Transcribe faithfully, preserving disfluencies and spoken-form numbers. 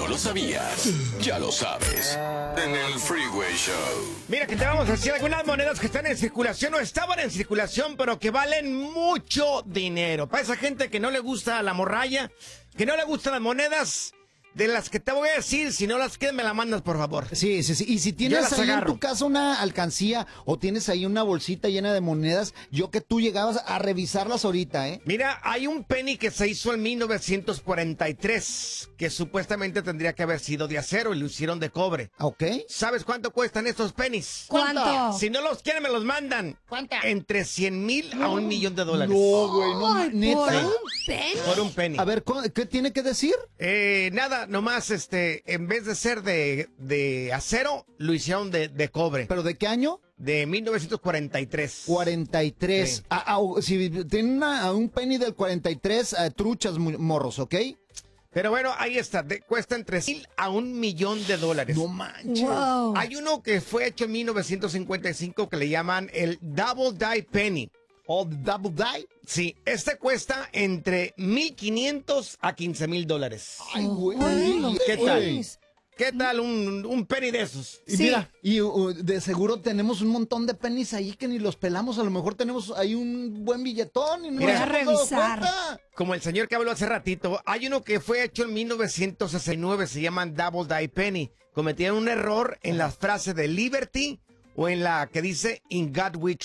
no lo sabías, ya lo sabes. En el Freeway Show. Mira que te vamos a decir algunas monedas que están en circulación o estaban en circulación, pero que valen mucho dinero. Para esa gente que no le gusta la morralla, que no le gustan las monedas, de las que te voy a decir, si no las quieres me la mandas, por favor. Sí, sí, sí. Y si Yo tienes las ahí en agarro. tu casa una alcancía o tienes ahí una bolsita llena de monedas, yo que tú llegabas a revisarlas ahorita, ¿eh? Mira, hay un penny que se hizo en mil novecientos cuarenta y tres, que supuestamente tendría que haber sido de acero y lo hicieron de cobre. ¿Ok? ¿Sabes cuánto cuestan estos pennies? ¿Cuánto? Si no los quieren, me los mandan. ¿Cuánta? Entre cien mil a un millón de dólares. No, güey, no, Ay, neta. ¿por un penny? Por un penny. A ver, ¿cu- ¿qué tiene que decir? Eh, nada, nomás, este, en vez de ser de, de acero, lo hicieron de, de cobre. ¿Pero de qué año? De mil novecientos cuarenta y tres. cuarenta y tres. Sí. Ah, ah, si tienen una- un penny del cuarenta y tres, eh, truchas mu- morros, ¿ok? Pero bueno, ahí está. De- cuesta entre mil a un millón de dólares. No manches. Wow. Hay uno que fue hecho en mil novecientos cincuenta y cinco que le llaman el Double Die Penny. Oh, the double die. Sí, este cuesta entre mil quinientos a quince mil dólares. Ay, güey. Ay, los ¿Qué tal? pennies. ¿Qué tal un, un penny de esos? Y Sí. mira, y uh, de seguro tenemos un montón de pennies ahí que ni los pelamos. A lo mejor tenemos ahí un buen billetón y no Mira. nos Voy a hemos dado revisar. cuenta. Como el señor que habló hace ratito, hay uno que fue hecho en mil novecientos sesenta y nueve, se llaman Double Die Penny. Cometieron un error en las frases de Liberty o en la que dice In God We